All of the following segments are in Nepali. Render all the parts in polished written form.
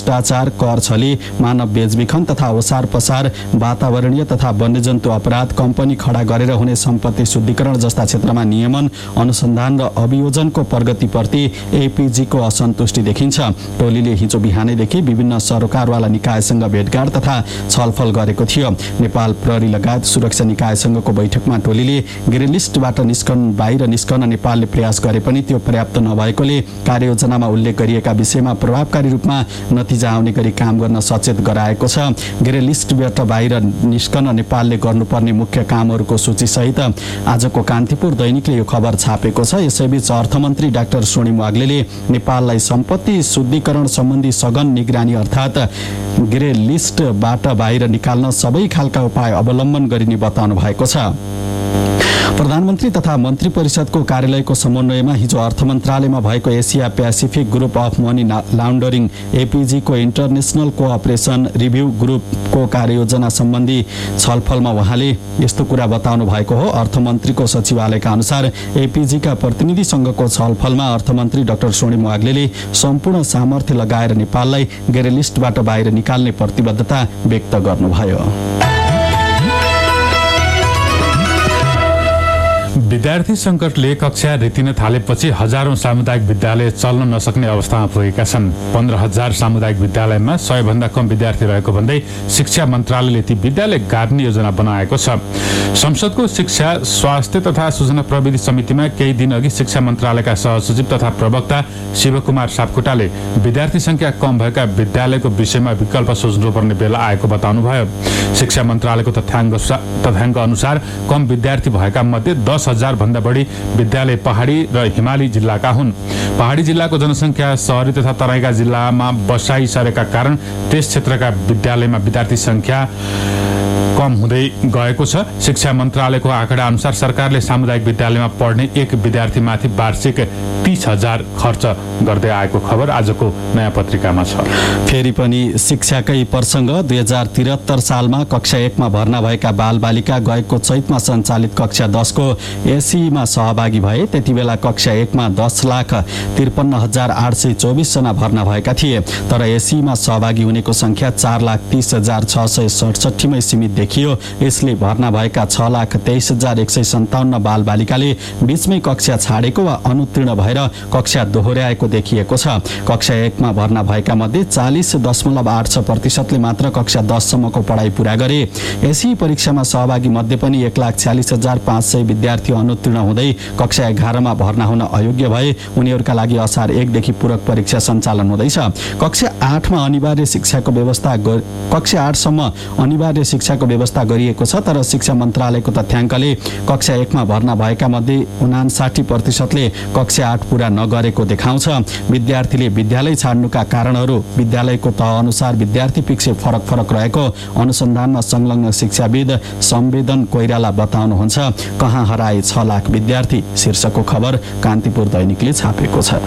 भ्रष्टाचार, कर छली, मानव बेचबिखन तथा ओसार पसार, वातावरणीय तथा वन्यजन्तु अपराध, कम्पनी खडा गरेर हुने सम्पत्ति शुद्धिकरण जस्ता क्षेत्रमा नियमन, अनुसन्धान र अभियोजनको प्रगतिप्रति एपीजीको असन्तुष्टि देखिन्छ। टोलीले हिजो बिहानैदेखि विभिन्न सरकारवाला निकायसँग भेटघाट तथा छलफल गरेको थियो। नेपाल प्रहरी लगायत सुरक्षा निकायसँगको बैठकमा टोलीले ग्रे लिस्टबाट बाहिर निस्कन नेपालले प्रयास गरे पनि त्यो पर्याप्त नभएकोले कार्ययोजनामा उल्लेख गरिएका विषयमा प्रभावकारी रूपमा नतिजा आउने गरी काम गर्न सचेत गराएको छ। ग्रे लिस्टबाट बाहिर निस्कन नेपालले गर्नुपर्ने मुख्य कामहरूको सूचीसहित आजको कान्तिपुर दैनिकले यो खबर छापेको छ। यसैबीच अर्थमन्त्री डाक्टर सोनिम वाग्लेले नेपाललाई सम्पत्ति शुद्धिकरण सम्बन्धी सघन निगरानी अर्थात् ग्रे लिस्टबाट बाहिर निकाल्न सबै खालका उपाय अवलम्बन गरिने बताउनु भएको छ। प्रधानमन्त्री तथा मन्त्री परिषदको कार्यालयको समन्वयमा हिजो अर्थ मन्त्रालयमा भएको Asia Pacific group of money लाउन्डरिङ एपीजीको international cooperation review ग्रुपको कार्ययोजना सम्बन्धी छलफलमा उहाँले यस्तो कुरा बताउनु भएको हो। अर्थमन्त्रीको सचिवालयका अनुसार एपीजीका प्रतिनिधिसँगको छलफलमा अर्थमन्त्री डाक्टर सोनिम वाग्लेले सम्पूर्ण सामर्थ्य लगाएर नेपाललाई ग्रे लिस्टबाट बाहिर निकाल्ने प्रतिबद्धता व्यक्त गर्नुभयो। विद्यार्थी संकटले कक्षा रितिन थालेपछि हजारौं सामुदायिक विद्यालय चल्न नसक्ने अवस्थामा पुगेका छन्। 15,000 सामुदायिक विद्यालयमा 100 भन्दा कम विद्यार्थी रहेको भन्दै शिक्षा मन्त्रालयले ती विद्यालय गाड्ने योजना बनाएको छ। संसदको शिक्षा, स्वास्थ्य तथा सूचना प्रविधि समितिमा केही दिन अघि शिक्षा मन्त्रालयका सहसचिव तथा प्रवक्ता शिवकुमार सापकोटाले विद्यार्थी संख्या कम भएका विद्यालयको विषयमा विकल्प सोच्नुपर्ने बेला आएको बताउनुभयो। शिक्षा मन्त्रालयको तथ्याङ्क अनुसार कम विद्यार्थी भएका मध्ये 10,000 भन्दा बढी विद्यालय पहाडी र हिमाली जिल्लाका हुन्। पहाडी जिल्लाको जनसङ्ख्या शहरी तथा तराईका जिल्लामा बसाई सरेका कारण त्यस क्षेत्रका विद्यालयमा विद्यार्थी संख्या कम हुँदै गएको छ। शिक्षा मन्त्रालयको आँकडा अनुसार सरकारले सामुदायिक विद्यालयमा पढ्ने एक विद्यार्थीमाथि वार्षिक 30,000 खर्च गर्दै आएको खबर आजको नयाँ पत्रिकामा छ। फेरि पनि शिक्षाकै प्रसङ्ग। 2073 सालमा कक्षा 1 मा भर्ना भएका बालबालिका गएको चैतमा सञ्चालित कक्षा 10 को एसईमा सहभागी भए। त्यति बेला कक्षा 1 मा 10,53,824 जना भर्ना भएका थिए, तर एसईमा सहभागी हुनेको संख्या 4,30,667 मै सीमित देखियो। यसले भर्ना भएका 6,23,157 बालबालिकाले बीचमै कक्षा छाडेको वा अनुत्तीर्ण भएर कक्षा दोहोर्याएको देखिएको छ। कक्षा 1 मा भर्ना भएका मध्ये 40.86% मात्र कक्षा 10 सम्मको पढाइ पूरा गरे। एसई परीक्षामा सहभागी मध्ये पनि 1,46,500 विद्यार्थी अनुत्तीर्ण हुँदै कक्षा 11 मा भर्ना हुन अयोग्य भए। उनीहरूका लागि असार 1 देखि पूरक परीक्षा सञ्चालन हुँदैछ। कक्षा 8 मा अनिवार्य शिक्षाको व्यवस्था कक्षा 8 सम्म अनिवार्य शिक्षाको व्यवस्था गरिएको छ, तर शिक्षा मन्त्रालयको तथ्याङ्कले कक्षा 1 मा भर्ना भएका मध्ये 59% कक्षा 8 पूरा नगरेको देखाउँछ। विद्यार्थीले विद्यालय छाड्नुका कारणहरू विद्यालयको तह अनुसार विद्यार्थी पिच्छे फरक रहेको अनुसन्धानमा संलग्न शिक्षाविद संवेदन कोइराला बताउनुहुन्छ। कहाँ हराए 6 लाख विद्यार्थी शीर्षकको खबर कान्तिपुर दैनिकले छापेको छ।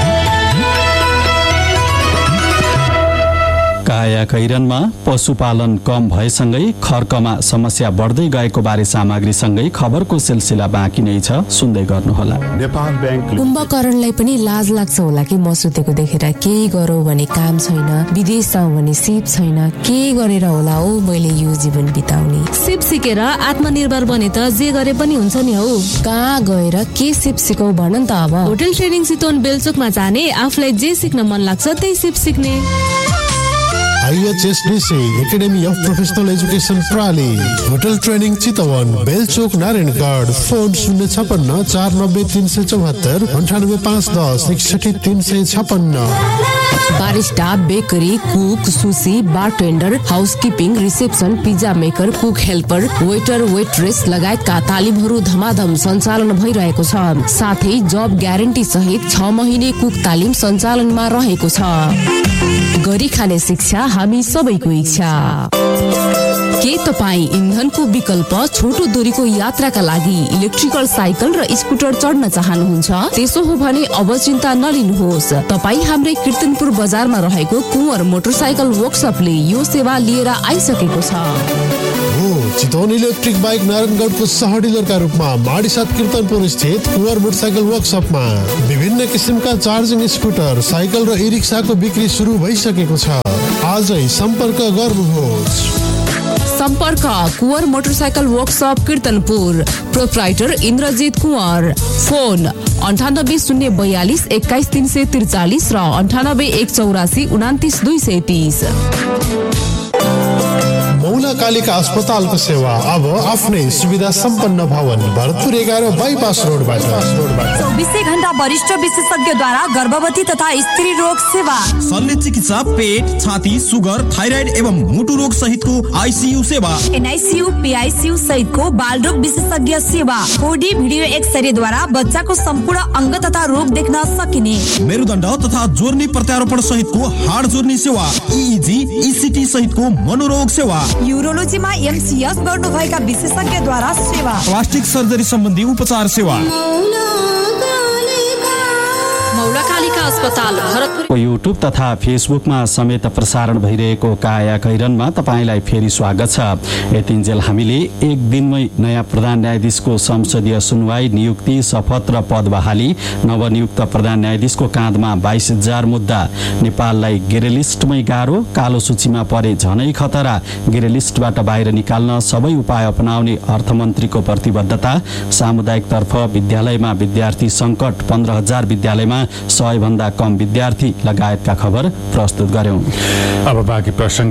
काया कैरनमा पशुपालन कम भएसँगै खर्कमा समस्या बढ्दै गएको बारे सामग्रीसँगै खबरको सिलसिला बाँकी नै छ, सुन्दै गर्नुहोला। नेपाल बैंक कुम्भकरणलाई पनि लाज लाग्छ होला कि म सुतेको देखेर केही गरौ भने काम छैन, विदेश जाउँ भने सिप छैन, के गरेर होला हो मैले यो जीवन बिताउने। सिप सिकेर आत्मनिर्भर बने त जे गरे पनि हुन्छ नि हौ। कहाँ गएर के सिप सिकौ भन त अब। होटल ट्रेनिङ चितवन बेलचोकमा जाने, आफूलाई जे सिक्न मन लाग्छ त्यही सिप सिक्ने। IHSDC Academy of Professional Education प्रणाली, hotel training Chitwan, बेलचोक, Narayangarh. Phone 056 490 374 98 510 61 356। Barista, bakery, cook, sushi, bartender, housekeeping, reception, pizza maker, cook helper, waiter, waitress लगायतका तालिमहरू धमाधम सञ्चालन भइरहेको छ। साथै जब ग्यारेन्टी सहित 6 महिने कुक तालिम सञ्चालनमा रहेको छ। गरी खाने शिक्षा हामी सबैको इच्छा। के तपाईँ इन्धनको विकल्प छोटो दूरीको यात्राका लागि इलेक्ट्रिकल साइकल र स्कुटर चढ्न चाहनुहुन्छ? त्यसो हो भने अब चिन्ता नलिनुहोस्। तपाईँ हाम्रै कीर्तनपुर बजारमा रहेको कुँवर मोटरसाइकल वर्कसपले यो सेवा लिएर आइसकेको छ। चितवन इलेक्ट्रिक बाइक नारायणगढको सह डिलरका रूपमा माडीसाथ कीर्तनपुर स्थित कुँवर मोटरसाइकल वर्कसपमा विभिन्न किसिमका चार्जिङ स्कुटर, साइकल र ई-रिक्साको बिक्री सुरु भइसकेको छ। आजै सम्पर्क गर्नुहोस्। सम्पर्क Kunwar motorcycle workshop कीर्तनपुर, proprietor Indrajit Kunwar. Phone 98 042 21 343 र 98 184 29 230। मौला कालिका अस्पतालको सेवा अब आफ्नै सुविधा सम्पन्न भवन भरतपुर 11 बाइपास रोडबाट 24 घण्टा वरिष्ठ विशेषज्ञद्वारा गर्भवती तथा स्त्री रोग सेवा, शल्य चिकित्सा, पेट, छाती, सुगर, थाइराइड एवं मुटु रोग सहितको आइसियु सेवा, एनआइसियु, पीआइसियु सहितको बाल रोग विशेषज्ञ सेवा, 4D भिडियो एक्सरे द्वारा बच्चाको सम्पूर्ण अंग तथा रोग देख्न सकिने, मेरुदण्ड तथा जोर्नी प्रत्यारोपण सहितको हाड जोर्नी सेवा, इइजी, इसिटी सहितको मनोरोग सेवा, युरोलोजीमा एमसीएस गर्नुभएका विशेषज्ञद्वारा सेवा, प्लास्टिक सर्जरी सम्बन्धी उपचार सेवा। मौला कालिका अस्पताल भरतपुर। युट्युब तथा फेसबुकमा समेत प्रसारण भइरहेको काया कैरनमा तपाईँलाई फेरि स्वागत छ। यतिन्जेल हामीले एक दिनमै नयाँ प्रधान न्यायाधीशको संसदीय सुनवाई, नियुक्ति, शपथ र पद बहाली, नवनियुक्त प्रधान न्यायाधीशको काँधमा 22,000 मुद्दा, नेपाललाई ग्रे लिस्टमै गाह्रो, कालो सूचीमा परे झनै खतरा, ग्रे लिस्टबाट बाहिर निकाल्न सबै उपाय अपनाउने अर्थमन्त्रीको प्रतिबद्धता, सामुदायिक तर्फ विद्यालयमा विद्यार्थी सङ्कट, 15,000 विद्यालयमा 100 भन्दा कम विद्यार्थी लगायतका खबर प्रस्तुत गर्यौं। अब बाँकी प्रसङ्ग।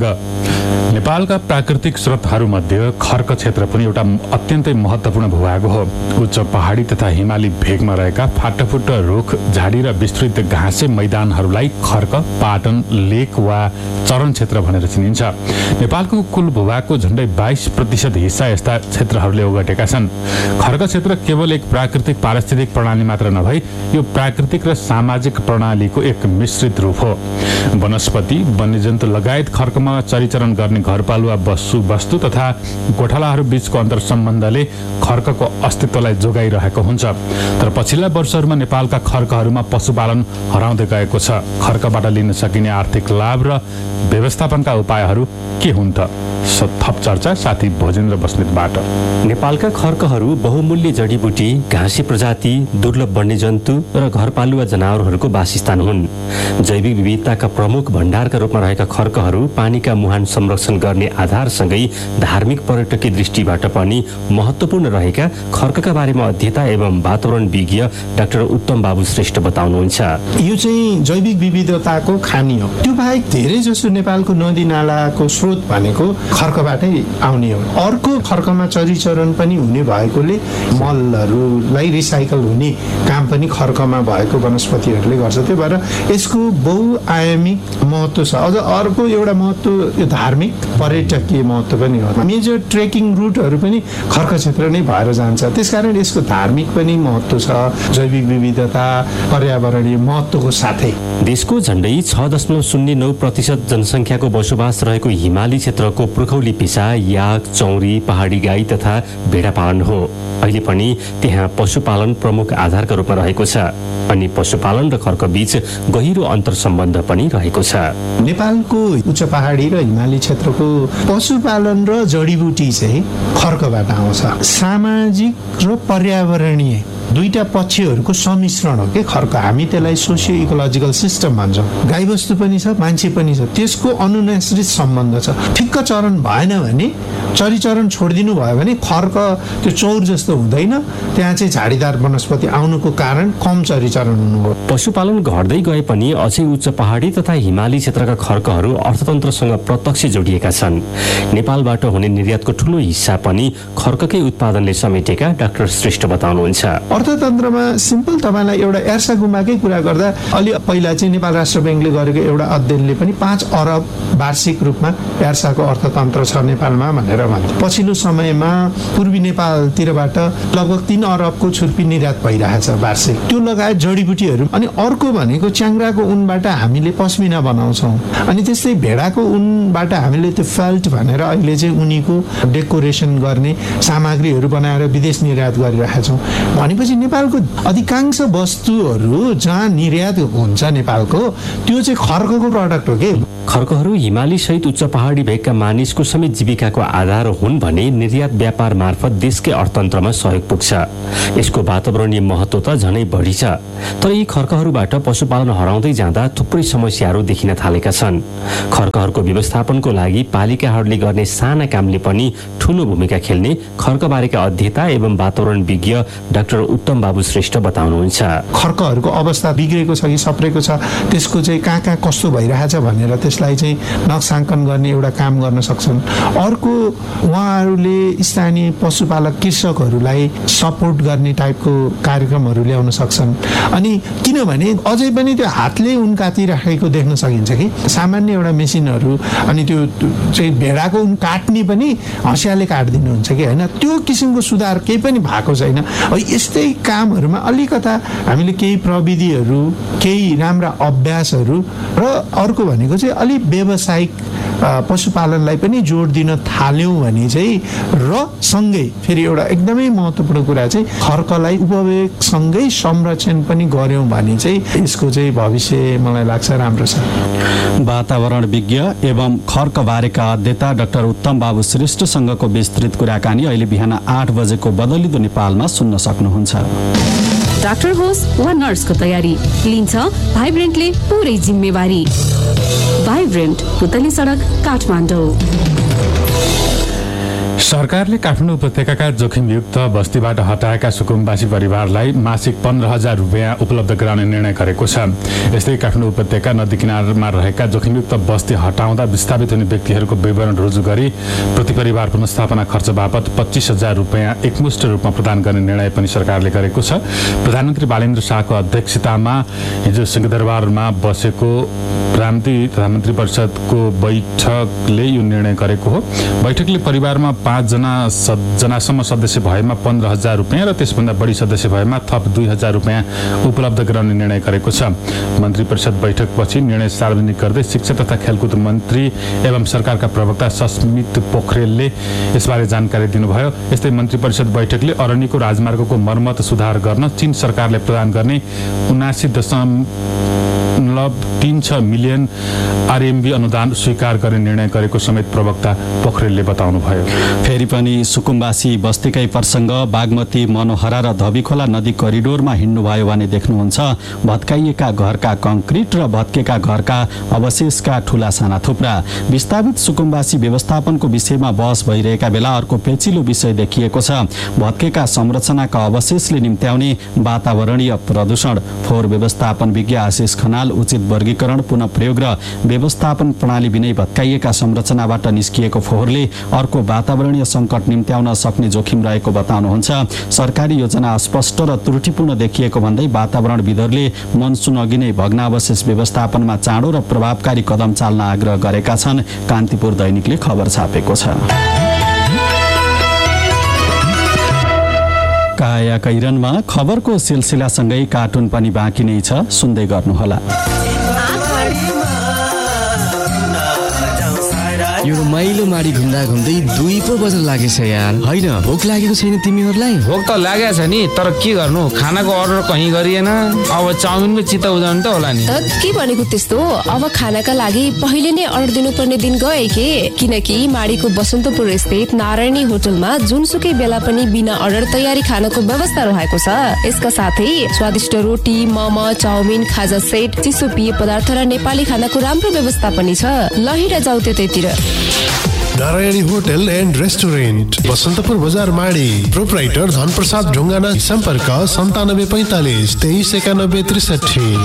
नेपालका प्राकृतिक स्रोतहरूमध्ये खर्क क्षेत्र पनि एउटा अत्यन्तै महत्त्वपूर्ण भूभाग हो। उच्च पहाडी तथा हिमाली भेगमा रहेका फाटाफुट रुख, झाडी र विस्तृत घाँसे मैदानहरूलाई खर्क, पाटन, लेक वा चरण क्षेत्र भनेर चिनिन्छ। नेपालको कुल भूभागको झन्डै 22% हिस्सा यस्ता क्षेत्रहरूले ओगटेका छन्। खर्क क्षेत्र केवल एक प्राकृतिक पारिस्थितिक प्रणाली मात्र नभई यो प्राकृतिक र सामाजिक प्रणालीको एक मिश्रित रूप हो। वनस्पति, वन्यजन्तु लगायत खर्कमा चरिचरण गर्ने घरपालुवा वस्तु तथा गोठालाहरू बीचको अन्तर सम्बन्धले खर्कको अस्तित्वलाई जोगाइरहेको हुन्छ। तर पछिल्ला वर्षहरूमा नेपालका खर्कहरूमा पशुपालन हराउँदै गएको छ। खर्कबाट लिन सकिने आर्थिक लाभ र व्यवस्थापनका उपायहरू के हुन् त? थप चर्चा साथी भोजेन्द्र बस्नेतबाट। नेपालका खर्कहरू बहुमूल्य जडीबुटी, घाँसे प्रजाति, दुर्लभ वन्यजन्तु र घरपालुवा जनावरहरूको वासस्थान हुन्। जैविक विविधताका प्रमुख भण्डारका रूपमा रहेका खर्कहरू पानीका मुहान संरक्षण गर्ने आधारसँगै धार्मिक पर्यटकीय दृष्टिबाट पनि महत्त्वपूर्ण रहेका खर्कका बारेमा अध्येता एवं वातावरण विज्ञ डाक्टर उत्तम बाबु श्रेष्ठ बताउनुहुन्छ। यो चाहिँ जैविक विविधताको खानी हो। त्यो बाहेक धेरै जसो नेपालको नदी नालाको स्रोत भनेको खर्कबाटै आउने हो। अर्को खर्कमा चरिचरण पनि हुने भएकोले मलहरूलाई रिसाइकल हुने काम पनि खर्कमा भएको वनस्पतिहरूले गर्छ। त्यो भएर यसको बहुआयामिक महत्त्व छ। अझ अर्को एउटा महत्त्व यो धार्मिक पर्यटकीय महत्त्व पनि हो। मेजर ट्रेकिङ रुटहरू पनि खर्क क्षेत्र नै भएर जान्छ। त्यसकारण यसको धार्मिक पनि महत्त्व छ, जैविक विविधता, पर्यावरणीय महत्त्वको साथै। देशको झन्डै 6.09% जनसङ्ख्याको बसोबास रहेको हिमाली क्षेत्रको पुर्खौली पेसा याक, चौरी, पहाडी गाई तथा भेडा पालन हो। अहिले पनि त्यहाँ पशुपालन प्रमुख आधारका रूपमा रहेको छ अनि पशुपालन र खर्क बीच गहिरो अन्तर सम्बन्ध पनि रहेको छ। नेपालको उच्च पहाडी र हिमाली क्षेत्रको पशुपालन र जडीबुटी चाहिँ खर्कबाट आउँछ। सामाजिक र पर्यावरणीय दुईटा पक्षहरूको सम्मिश्रण हो के खर्क। हामी त्यसलाई सोसियो इकोलोजिकल सिस्टम भन्छौँ। गाईबस्तु पनि छ, मान्छे पनि छ, त्यसको अनुनाश्रित सम्बन्ध छ। ठिक्क चरण भएन भने, चरिचरण छोडिदिनु भयो भने खर्क त्यो चौर जस्तो हुँदैन। त्यहाँ चाहिँ झाडीदार वनस्पति आउनुको कारण कम चरिचरण हुनु हो। पशुपालन घट्दै गए पनि अझै उच्च पहाडी तथा हिमाली क्षेत्रका खर्कहरू अर्थतन्त्रसँग प्रत्यक्ष जोडिएका छन्। नेपालबाट हुने निर्यातको ठूलो हिस्सा पनि खर्ककै उत्पादनले समेटेका डाक्टर श्रेष्ठ बताउनुहुन्छ। अर्थतन्त्रमा सिम्पल तपाईँलाई एउटा एर्सा गुम्बाकै कुरा गर्दा अलि पहिला चाहिँ नेपाल राष्ट्र ब्याङ्कले गरेको एउटा अध्ययनले पनि 5 अरब वार्षिक रूपमा एर्साको अर्थतन्त्र छ नेपालमा भनेर भन्थ्यो। पछिल्लो समयमा पूर्वी नेपालतिरबाट लगभग 3 अरबको छुर्पी निर्यात भइरहेछ वार्षिक। त्यो लगायत जडीबुटीहरू। अनि अर्को भनेको च्याङ्ग्राको उनबाट हामीले पस्मिना बनाउँछौँ। अनि त्यस्तै भेडाको उनबाट हामीले त्यो फेल्ट भनेर अहिले चाहिँ उनीको डेकोरेसन गर्ने सामग्रीहरू बनाएर विदेश निर्यात गरिरहेका छौँ। भनेपछि भनेपछि नेपालको अधिकांश वस्तुहरू जहाँ निर्यात हुन्छ नेपालको त्यो चाहिँ खर्कको प्रडक्ट हो के। खर्कहरू हिमाली सहित उच्च पहाडी भेगका मानिसको समेत जीविकाको आधार हुन् भने निर्यात व्यापार मार्फत देशकै अर्थतन्त्रमा सहयोग पुग्छ। यसको वातावरणीय महत्त्व त झनै बढी छ। तर यी खर्कहरूबाट पशुपालन हराउँदै जाँदा थुप्रै समस्याहरू देखिन थालेका छन्। खर्कहरूको व्यवस्थापनको लागि पालिकाहरूले गर्ने साना कामले पनि ठूलो भूमिका खेल्ने खर्कबारेका अध्येता एवं वातावरण विज्ञ डाक्टर उत्तम बाबु श्रेष्ठ बताउनुहुन्छ। खर्कहरूको अवस्था बिग्रेको छ कि सप्रेको छ, त्यसको चाहिँ कहाँ कस्तो भइरहेछ भनेर त्यसलाई चाहिँ नक्साङ्कन गर्ने एउटा काम गर्न सक्छन्। अर्को उहाँहरूले स्थानीय पशुपालक कृषकहरूलाई सपोर्ट गर्ने टाइपको कार्यक्रमहरू ल्याउन सक्छन्। अनि किनभने अझै पनि त्यो हातले उन काटिराखेको देख्न सकिन्छ कि सामान्य एउटा मेसिनहरू, अनि त्यो चाहिँ भेडाको उन काट्ने पनि हँसियाले काटिदिनुहुन्छ कि होइन, त्यो किसिमको सुधार केही पनि भएको छैन। यस्तै कामहरूमा अलिकता हामीले केही प्रविधिहरू, केही राम्रा अभ्यासहरू र अर्को भनेको चाहिँ अलिक व्यावसायिक पशुपालनलाई पनि जोड दिन थाल्यौँ भने चाहिँ र सँगै फेरि एउटा एकदमै महत्त्वपूर्ण कुरा चाहिँ खर्कलाई उपयोगसँगै संरक्षण पनि गर्यौँ भने चाहिँ यसको चाहिँ भविष्य मलाई लाग्छ राम्रो छ। वातावरण विज्ञ एवं खर्कबारेका अध्येता डाक्टर उत्तम बाबु श्रेष्ठसँगको विस्तृत कुराकानी अहिले बिहान 8 बजेको बदलिदो नेपालमा सुन्न सक्नुहुन्छ। डाक्टर होस् वा नर्सको तयारी लिन्छ भाइब्रेन्टले पुरै जिम्मेवारी। भाइब्रेन्ट, पुतली सडक, काठमाडौँ। सरकारले काठमाडौँ उपत्यकाका जोखिमयुक्त बस्तीबाट हटाएका सुकुम्बासी परिवारलाई मासिक 15,000 रुपियाँ उपलब्ध गराउने निर्णय गरेको छ। यस्तै काठमाडौँ उपत्यका नदी किनारमा रहेका जोखिमयुक्त बस्ती हटाउँदा विस्थापित हुने व्यक्तिहरूको विवरण रुजु गरी प्रति परिवार पुनर्स्थापना खर्च बापत 25,000 रुपियाँ एकमुष्ट रूपमा प्रदान गर्ने निर्णय पनि सरकारले गरेको छ। प्रधानमन्त्री बालेन्द्र शाहको अध्यक्षतामा हिजो सिंहदरबारमा बसेको प्रान्तीय तथा मन्त्री परिषदको बैठकले यो निर्णय गरेको हो। बैठकले परिवारमा 5 जनासम्म सदस्य भएमा 15,000 रुपियाँ र त्यसभन्दा बढी सदस्य भएमा थप 2,000 रुपियाँ उपलब्ध गराउने निर्णय गरेको छ। मन्त्री परिषद बैठकपछि निर्णय सार्वजनिक गर्दै शिक्षा तथा खेलकुद मन्त्री एवं सरकारका प्रवक्ता सस्मित पोखरेलले यसबारे जानकारी दिनुभयो। यस्तै मन्त्री परिषद बैठकले अरण्यको राजमार्गको मर्मत सुधार गर्न चीन सरकारले प्रदान गर्ने 79.36 मिलियन RMB अनुदान स्वीकार गर्ने निर्णय गरेको समेत प्रवक्ता पोखरेलले बताउनुभयो। फेरि पनि सुकुम्बासी बस्तीकै प्रसङ्ग। बागमती, मनोहरा र धबीखोला नदी करिडोरमा हिँड्नुभयो भने देख्नुहुन्छ भत्काइएका घरका कङ्क्रिट र भत्केका घरका अवशेषका ठूला साना थुप्रा। विस्थापित सुकुम्बासी व्यवस्थापनको विषयमा बहस भइरहेका बेला अर्को पेचिलो विषय देखिएको छ। भत्केका संरचनाका अवशेषले निम्त्याउने वातावरणीय प्रदूषण। फोहोर व्यवस्थापन विज्ञ आशिष खनाल उचित वर्गीकरण, पुनः प्रयोग र व्यवस्थापन प्रणाली बिनै भत्काइएका संरचनाबाट निस्किएको फोहोरले अर्को वातावरणीय सङ्कट निम्त्याउन सक्ने जोखिम रहेको बताउनुहुन्छ। सरकारी योजना अस्पष्ट र त्रुटिपूर्ण देखिएको भन्दै वातावरणविदहरूले मनसुन अघि नै भग्नावशेष व्यवस्थापनमा चाँडो र प्रभावकारी कदम चाल्न आग्रह गरेका छन्। कान्तिपुर दैनिकले खबर छापेको छ। काया कैरनमा खबरको सिलसिलासँगै कार्टुन पनि बाँकी नै छ, सुन्दै गर्नुहोला। यो रमाइलो माडी घुम्दा घुम्दै 2 पो बज्न लागेछ यार। होइन, भोक लागेको छैन तिमीहरूलाई? भोक त लागेको छ नि, तर के गर्नु, खानाको अर्डर कहीँ गरिएन। अब चाउमिनको चित्त बुझाउनु त होला नि। के भनेको त्यस्तो? अब खानाका लागि पहिले नै अर्डर दिनुपर्ने दिन गए के? किनकि माडीको बसन्तपुर स्थित नारायणी होटलमा जुनसुकै बेला पनि बिना अर्डर तयारी खानाको व्यवस्था रहेको छ। यसका साथै स्वादिष्ट रोटी, मोमो, चाउमिन, खाजा सेट, चिसो पेय पदार्थ र नेपाली खानाको राम्रो व्यवस्था पनि छ। लहिरा जाऊ त्यतैतिर। Narayani hotel and restaurant, Basantapur बजार, माडी। प्रोप्राइटर धनप्रसाद ढुङ्गाना। सम्पर्क 9745 23 91 63।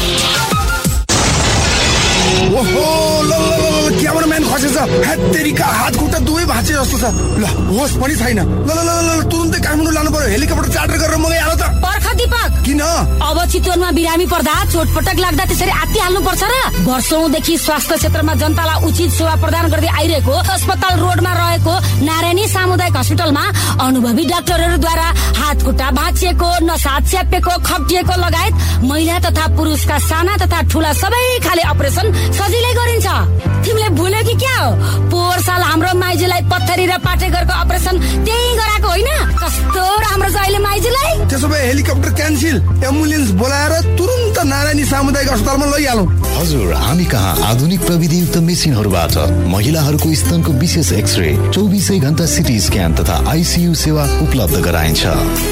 क्यामेराम्यान खसेछ। हेत्तेरीका हात खुट्टा दुवै भाँचे जस्तो छ। ल होस पनि छैन। ल तुरुन्तै काठमाडौँ लानु पर्यो। हेलिकप्टर चार्टर गरेर मगाइहाल त। पर्ख दीपक, किन अब चितवनमा बिरामी पर्दा चोटपटक लाग्दा त्यसरी आत्तिहाल्नु पर्छ र? वर्षौंदेखि स्वास्थ्य क्षेत्रमा जनतालाई उचित सेवा प्रदान गर्दै आइरहेको अस्पताल रोडमा रहेको नारायणी सामुदायिक हस्पिटलमा अनुभवी डाक्टरहरूद्वारा हात खुट्टा भाँचिएको, नसा च्यापेको, खप्टिएको लगायत महिला तथा पुरुषका साना तथा ठूला सबै खाले अपरेसन सजिलै गरिन्छ। तिमीले भुल्यो कि क्या हो? पोहोर साल हाम्रो माइजूलाई पत्थरी र पाटेघरको अपरेसन त्यही गराएको होइन? कस्तो राम्रो छ अहिले माइजूलाई। त्यसो भए हेलिकप्टर क्यान्सिल, एम्बुलेन्स बोलाएर तुरुन्त नारायणी सामुदायिक अस्पतालमा लैहालौँ। हजुर, हामी कहाँ आधुनिक प्रविधियुक्त मेसिनहरूबाट महिलाहरूको स्तनको विशेष एक्सरे, 24 घण्टा सिटी स्क्यान तथा आइसियु सेवा उपलब्ध गराइन्छ।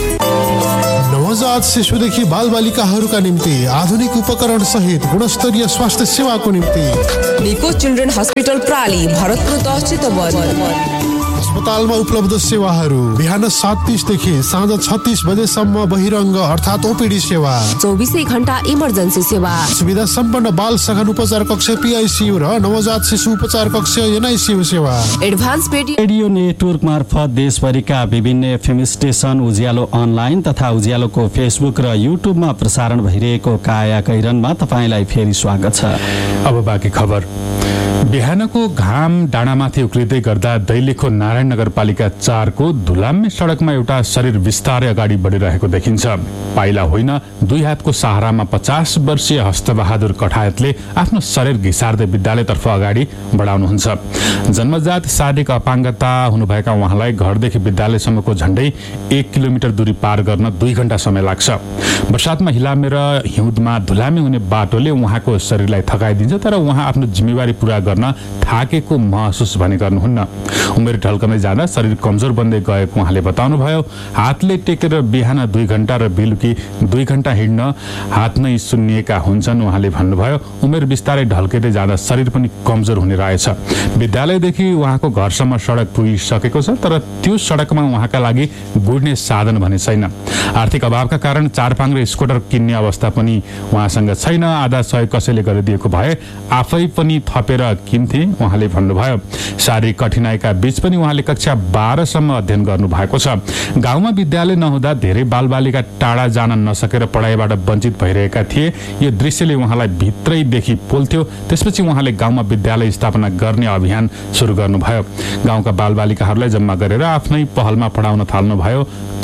नवजात शिशुदेखि बालबालिकाहरूका निम्ति आधुनिक उपकरण सहित गुणस्तरीय स्वास्थ्य सेवाको निम्ति निको चिल्ड्रेन हस्पिटल प्राली, भरतपुर 10 चितवन। अस्पतालमा उपलब्ध सेवाहरू बिहान 7:30 देखि साँझ 36 बजेसम्म बहिरङ्ग अर्थात् ओपीडी सेवा, 24 घण्टा इमर्जेन्सी सेवा, सुविधा सम्पन्न बाल सघन उपचार कक्ष पीआईसीयू र नवजात शिशु उपचार कक्ष एनआईसीयू सेवा। एडभान्स रेडियो नेटवर्क मार्फत देशभरिका विभिन्न एफएम स्टेशन, उज्यालो अनलाइन तथा उज्यालोको फेसबुक र युट्युबमा प्रसारण भइरहेको काया कैरनमा तपाईँलाई फेरि स्वागत छ। अब बाँकी खबर। बिहानको घाम डाँडामाथि उक्लिँदै गर्दा दैलेखको नारायण नगरपालिका 4 को धुलाम्मे सडकमा एउटा शरीर बिस्तारै अगाडि बढिरहेको देखिन्छ। पाइला होइन, 2 हातको सहारामा 50 वर्षीय हस्तबहादुर कठायतले आफ्नो शरीर घिसार्दै विद्यालयतर्फ अगाडि बढाउनुहुन्छ। जन्मजात शारीरिक अपाङ्गता हुनुभएका उहाँलाई घरदेखि विद्यालयसम्मको झण्डै 1 किलोमिटर दूरी पार गर्न 2 घण्टा समय लाग्छ। बर्सातमा हिलामे र हिउँदमा धुलामी हुने बाटोले उहाँको शरीरलाई थकाइदिन्छ, तर उहाँ आफ्नो जिम्मेवारी पूरा गर्न थाकेको महसुस भने गर्नुहुन्न। उमेर ढल्कँदै जाँदा शरीर कमजोर बन्दै गएको उहाँले बताउनुभयो। हातले टेकेर बिहान 2 घण्टा र बेलुकी 2 घण्टा हिँड्न हात नै सुन्निएका हुन्छन् उहाँले भन्नुभयो। उमेर बिस्तारै ढल्किँदै जाँदा शरीर पनि कमजोर हुने रहेछ। विद्यालयदेखि उहाँको घरसम्म सडक पुगिसकेको छ, तर त्यो सडकमा उहाँका लागि गुड्ने साधन भने छैन। आर्थिक अभावका कारण 4 पाङ र स्कुटर किन्ने अवस्था पनि उहाँसँग छैन। आधा सहयोग कसैले गरिदिएको भए आफै पनि थपेर किन्थे उहाँले भन्नुभयो। शारीरिक कठिनाइका बीच पनि उहाँले कक्षा 12 सम्म अध्ययन गर्नु भएको छ। गाउँमा विद्यालय नहुँदा धेरै बालबालिका टाढा जान नसकेर पढाइबाट वञ्चित भइरहेका थिए। यो दृश्यले उहाँलाई भित्रैदेखि पोल्थ्यो। त्यसपछि उहाँले गाउँमा विद्यालय स्थापना गर्ने अभियान सुरु गर्नुभयो। गाउँका बालबालिकाहरूलाई जम्मा गरेर आफ्नै पहलमा पढाउन थाल्नुभयो।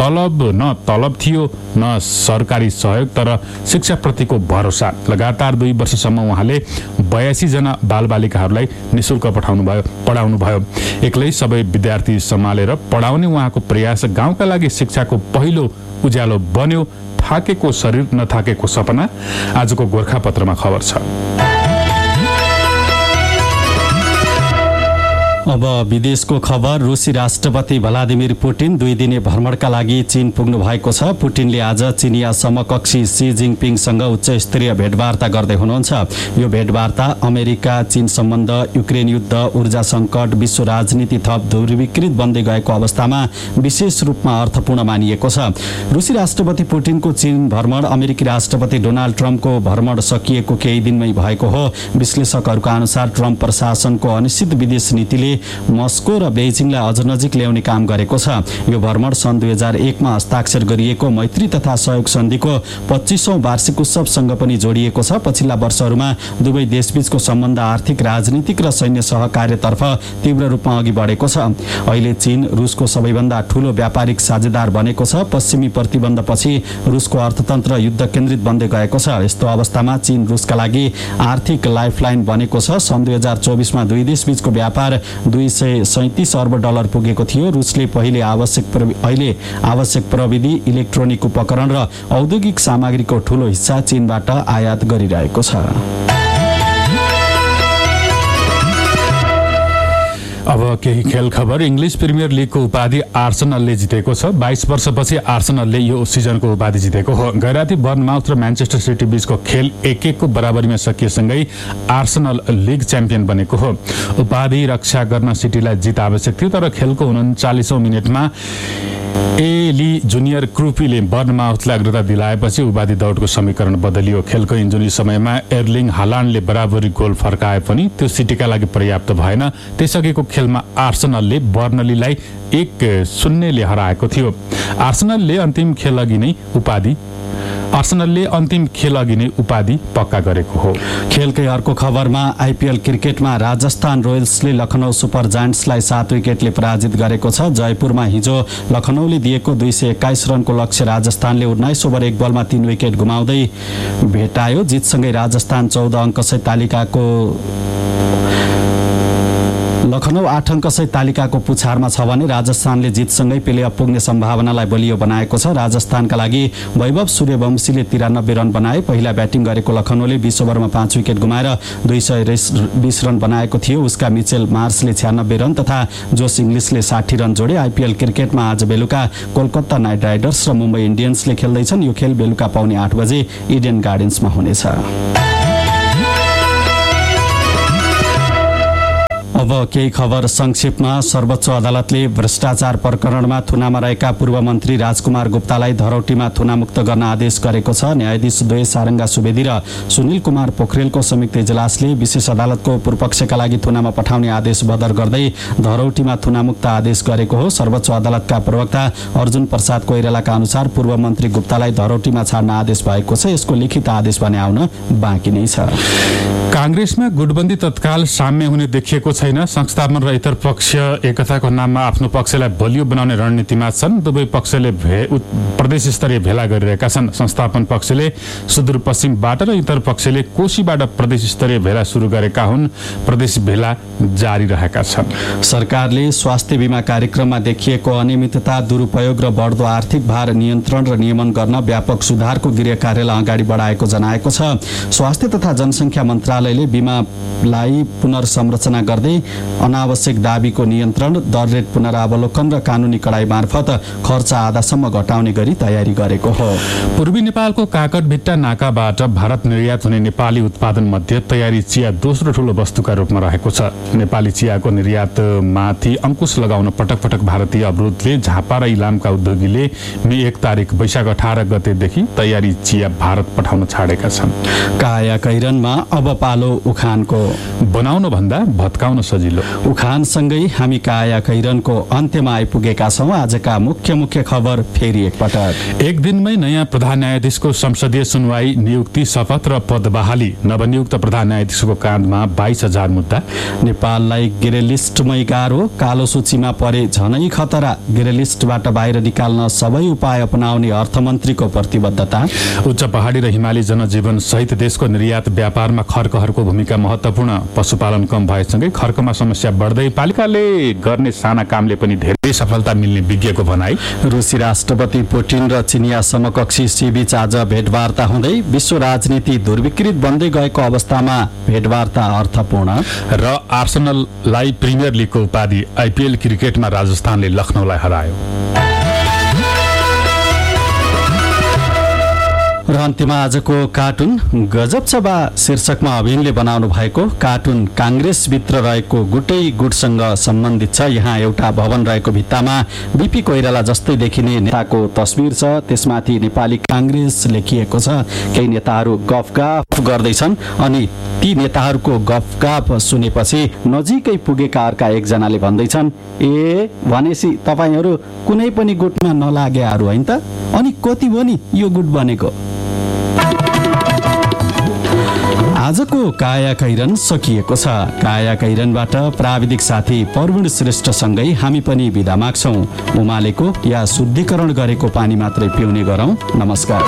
तलब थियो न सरकारी सहयोग, तर शिक्षाप्रतिको भरोसा। लगातार 2 वर्षसम्म उहाँले 82 जना बालबालिकाहरूलाई निशुल्क पढाउनुभयो। एक्लै सबै विद्यार्थी सम्हालेर पढाउने उहाँको प्रयास गाउँका लागि शिक्षाको पहिलो उज्यालो बन्यो। थाकेको शरीर नथाकेको सपना, आजको गोर्खापत्रमा खबर छ। अब विदेशको खबर। रुसी राष्ट्रपति भ्लादिमिर पुटिन 2 दिने भ्रमणका लागि चीन पुग्नु भएको छ। पुटिनले आज चिनिया समकक्षी सी जिङपिङसँग उच्च स्तरीय भेटवार्ता गर्दै हुनुहुन्छ। यो भेटवार्ता अमेरिका चीन सम्बन्ध, युक्रेन युद्ध, ऊर्जा सङ्कट, विश्व राजनीति थप ध्रुवीकृत बन्दै गएको अवस्थामा विशेष रूपमा अर्थपूर्ण मानिएको छ। रुसी राष्ट्रपति पुटिनको चीन भ्रमण अमेरिकी राष्ट्रपति डोनाल्ड ट्रम्पको भ्रमण सकिएको केही दिनमै भएको हो। विश्लेषकहरूका अनुसार ट्रम्प प्रशासनको अनिश्चित विदेश नीतिले मस्को र बेइजिङलाई अझ नजिक ल्याउने काम गरेको छ। यो भ्रमण सन् 2001 मा हस्ताक्षर गरिएको मैत्री तथा सहयोग सन्धिको 25औं वार्षिक उत्सवसँग पनि जोडिएको छ। पछिल्ला वर्षहरूमा दुवै देशबीचको सम्बन्ध आर्थिक, राजनीतिक र सैन्य सहकार्यतर्फ तीव्र रूपमा अघि बढेको छ। अहिले चीन रुसको सबैभन्दा ठूलो व्यापारिक साझेदार बनेको छ। पश्चिमी प्रतिबन्धपछि रुसको अर्थतन्त्र युद्ध केन्द्रित बन्दै गएको छ। यस्तो अवस्थामा चीन रुसका लागि आर्थिक लाइफलाइन बनेको छ। सन् 2024 मा दुई देशबीचको व्यापार $237 अर्ब पुगेको थियो। रुसले अहिले आवश्यक प्रविधि, इलेक्ट्रोनिक उपकरण र औद्योगिक सामग्रीको ठूलो हिस्सा चीनबाट आयात गरिरहेको छ। अब केही खेल खबर। इङ्ग्लिस प्रिमियर लिगको उपाधि आर्सेनलले जितेको छ। 22 वर्षपछि आर्सेनलले यो सिजनको उपाधि जितेको हो। गैराती बर्नमाउथ र म्यान्चेस्टर सिटी बीचको खेल 1-1 को बराबरीमा सकिएसँगै आर्सेनल लिग च्याम्पियन बनेको हो। उपाधि रक्षा गर्न सिटीलाई जित आवश्यक थियो, तर खेलको 39औं मिनेटमा एली जुनियर क्रुपीले बर्नमाउथलाई अग्रता दिलाएपछि उपाधि दौडको समीकरण बदलियो। खेलको इन्जुरी समयमा एर्लिङ हालान्डले बराबरी गोल फर्काए पनि त्यो सिटीका लागि पर्याप्त भएन। त्यसअघिको खेलमा आर्सेनलले बर्नलीलाई 1-0 हराएको थियो। आर्सेनलले अन्तिम खेल अघि नै उपाधि पक्का गरेको हो। खेलकै अर्को खबरमा आइपिएल क्रिकेटमा राजस्थान रोयल्सले लखनऊ सुपर जायन्ट्सलाई 7 विकेटले पराजित गरेको छ। जयपुरमा हिजो लखनऊले दिएको 221 रनको लक्ष्य राजस्थानले 19 ओभर 1 बलमा 3 विकेट गुमाउँदै भेटायो। जितसँगै राजस्थान 14 अङ्कसहित तालिकाको लखनऊ 8 अङ्कसहित तालिकाको पुछारमा छ भने राजस्थानले जितसँगै प्लेअफ पुग्ने सम्भावनालाई बलियो बनाएको छ। राजस्थानका लागि वैभव सूर्यवंशीले 93 रन बनाए। पहिला ब्याटिङ गरेको लखनऊले 20 ओभरमा 5 विकेट गुमाएर 220 रन बनाएको थियो। उसका मिचेल मार्सले 96 रन तथा जोस इङ्ग्लिसले 60 रन जोडे। आइपिएल क्रिकेटमा आज बेलुका कोलकाता नाइट राइडर्स र मुम्बई इन्डियन्सले खेल्दैछन्। यो खेल बेलुका पाउने 8 बजे इडेन गार्डन्समा हुनेछ। अब केही खबर संक्षेपमा। सर्वोच्च अदालतले भ्रष्टाचार प्रकरणमा थुनामा रहेका पूर्व मन्त्री राजकुमार गुप्तालाई धरौटीमा थुनामुक्त गर्न आदेश गरेको छ। न्यायाधीश द्वय सारङ्गा सुवेदी र सुनिल कुमार पोखरेलको संयुक्त इजलासले विशेष अदालतको पूर्वपक्षका लागि थुनामा पठाउने आदेश बदर गर्दै धरौटीमा थुनामुक्त आदेश गरेको हो। सर्वोच्च अदालतका प्रवक्ता अर्जुन प्रसाद कोइरालाका अनुसार पूर्व मन्त्री गुप्तालाई धरौटीमा छाड्न आदेश भएको छ। यसको लिखित आदेश भने आउन बाँकी नै छ। कांग्रेसमा गुटबन्दी तत्काल साम्य हुने देखिएको छैन। संस्थापन र इतर पक्ष एकताको नाममा आफ्नो पक्षलाई बलियो बनाउने रणनीतिमा छन्। दुवै पक्षले प्रदेश स्तरीय भेला गरिरहेका छन्। संस्थापन पक्षले सुदूरपश्चिमबाट र इतर पक्षले कोशीबाट प्रदेश स्तरीय भेला सुरु गरेका हुन्। प्रदेश भेला जारी रहेका छन्। सरकारले स्वास्थ्य बीमा कार्यक्रममा देखिएको अनियमितता, दुरुपयोग र बढ्दो आर्थिक भार नियन्त्रण र नियमन गर्न व्यापक सुधारको गृह कार्यलाई अगाडि बढाएको जनाएको छ। स्वास्थ्य तथा जनसङ्ख्या मन्त्रालयले बीमालाई पुनर्संरचना गर्दै अनावश्यक दाबीको नियन्त्रण, दर रेट पुनरावलोकन र कानुनी कडाई मार्फत खर्च आधासम्म घटाउने गरी तयारी गरेको हो। पूर्वी नेपालको काकटभिट्टा नाकाबाट भारत निर्यात हुने नेपाली उत्पादन मध्ये तयारी चिया दोस्रो ठूलो वस्तुका रूपमा रहेको छ। नेपाली चियाको निर्यातमाथि अंकुश लगाउन पटक पटक भारतीय अवरोधले झापा र इलामका उद्योगीले मे 1 तारिक वैशाख 18 गतेदेखि तयारी चिया भारत पठाउन छाडेका छन्। काया कैरनमा अब पालो उखानको। बनाउन भन्दा भत्काउन सजिलो। उखानसँगै हामी काया कैरनको अन्त्यमा आइपुगेका छौँ। आजका मुख्य खबर फेरि एकपटक। एक दिनमै नयाँ प्रधान न्यायाधीशको संसदीय सुनवाई, नियुक्ति, शपथ र पद बहाली। नवनियुक्त प्रधान न्यायाधीशको काँधमा 22,000 मुद्दा। नेपाललाई ग्रे लिस्टमै गाह्रो, कालो सूचीमा परे झनै खतरा। ग्रे लिस्टबाट बाहिर निकाल्न सबै उपाय अपनाउने अर्थमन्त्रीको प्रतिबद्धता। उच्च पहाडी र हिमाली जनजीवन सहित देशको निर्यात व्यापारमा खर्कहरूको भूमिका महत्त्वपूर्ण। पशुपालन कम भएसँगै खर्कमा समस्या बढ्दै पालिकाले गर्ने साना कामले पनि धेरै सफलता मिल्ने विज्ञको भनाई। रुसी राष्ट्रपति पुटिन र चिनिया समकक्षी सी बीच आज भेटवार्ता हुँदै विश्व राजनीति दुर्विकृत बन्दै गएको अवस्थामा भेटवार्ता अर्थपूर्ण। र आर्सेनललाई प्रिमियर लिगको उपाधि। आइपिएल क्रिकेटमा राजस्थानले लखनऊलाई हरायो। र अन्त्यमा आजको कार्टुन गजब छ बा शीर्षकमा अभिनले बनाउनु भएको कार्टुन काङ्ग्रेसभित्र रहेको गुटै गुटसँग सम्बन्धित छ। यहाँ एउटा भवन रहेको भित्तामा बीपी कोइराला जस्तै देखिने नेताको तस्बिर छ। त्यसमाथि नेपाली काङ्ग्रेस लेखिएको छ। केही नेताहरू गफगाफ गर्दैछन् अनि ती नेताहरूको गफगाफ सुनेपछि नजिकै पुगेका अर्का एकजनाले भन्दैछन्, ए भनेपछि तपाईहरू कुनै पनि गुटमा नलागेहरू हैन त? अनि कति भयो नि यो गुट बनेको? आजको काया कैरन सकिएको छ। काया कैरनबाट प्राविधिक साथी प्रवीण श्रेष्ठसँगै हामी पनि बिदा माग्छौँ। उमालेको या शुद्धिकरण गरेको पानी मात्रै पिउने गरौँ। नमस्कार।